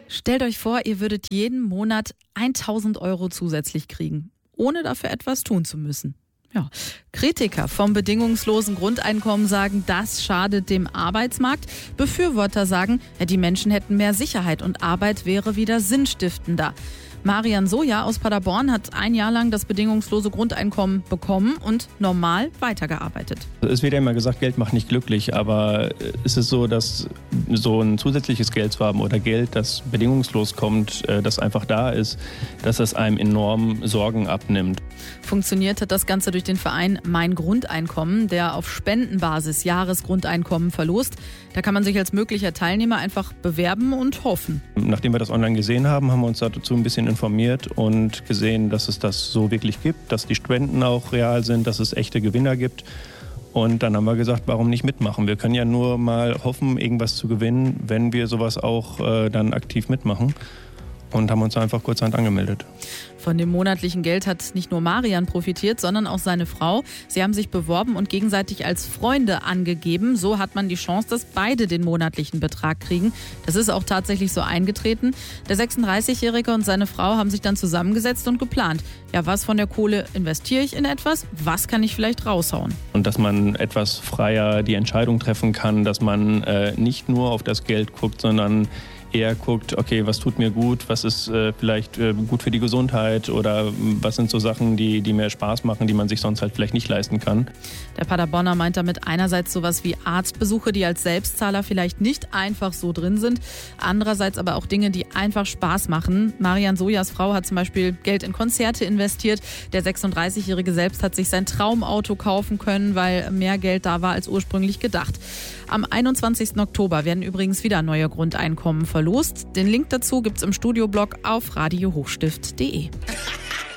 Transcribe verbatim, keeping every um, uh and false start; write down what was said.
Stellt euch vor, ihr würdet jeden Monat tausend Euro zusätzlich kriegen, ohne dafür etwas tun zu müssen. Ja. Kritiker vom bedingungslosen Grundeinkommen sagen, das schadet dem Arbeitsmarkt. Befürworter sagen, ja, die Menschen hätten mehr Sicherheit und Arbeit wäre wieder sinnstiftender. Marian Soja aus Paderborn hat ein Jahr lang das bedingungslose Grundeinkommen bekommen und normal weitergearbeitet. Es wird ja immer gesagt, Geld macht nicht glücklich, aber es ist so, dass so ein zusätzliches Geld zu haben oder Geld, das bedingungslos kommt, das einfach da ist, dass das einem enorm Sorgen abnimmt. Funktioniert hat das Ganze durch den Verein Mein Grundeinkommen, der auf Spendenbasis Jahresgrundeinkommen verlost. Da kann man sich als möglicher Teilnehmer einfach bewerben und hoffen. Nachdem wir das online gesehen haben, haben wir uns dazu ein bisschen informiert und gesehen, dass es das so wirklich gibt, dass die Spenden auch real sind, dass es echte Gewinner gibt. Und dann haben wir gesagt, warum nicht mitmachen? Wir können ja nur mal hoffen, irgendwas zu gewinnen, wenn wir sowas auch äh, dann aktiv mitmachen. Und haben uns einfach kurzerhand angemeldet. Von dem monatlichen Geld hat nicht nur Marian profitiert, sondern auch seine Frau. Sie haben sich beworben und gegenseitig als Freunde angegeben. So hat man die Chance, dass beide den monatlichen Betrag kriegen. Das ist auch tatsächlich so eingetreten. Der sechsunddreißigjährige und seine Frau haben sich dann zusammengesetzt und geplant. Ja, was von der Kohle investiere ich in etwas? Was kann ich vielleicht raushauen? Und dass man etwas freier die Entscheidung treffen kann, dass man äh, nicht nur auf das Geld guckt, sondern eher guckt, okay, was tut mir gut, was ist äh, vielleicht äh, gut für die Gesundheit oder was sind so Sachen, die, die mir Spaß machen, die man sich sonst halt vielleicht nicht leisten kann. Der Paderborner meint damit einerseits sowas wie Arztbesuche, die als Selbstzahler vielleicht nicht einfach so drin sind, andererseits aber auch Dinge, die einfach Spaß machen. Marian Sojas Frau hat zum Beispiel Geld in Konzerte investiert. Der sechsunddreißigjährige selbst hat sich sein Traumauto kaufen können, weil mehr Geld da war als ursprünglich gedacht. Am einundzwanzigsten Oktober werden übrigens wieder neue Grundeinkommen verlost. Den Link dazu gibt's im Studioblog auf radio hochstift punkt de.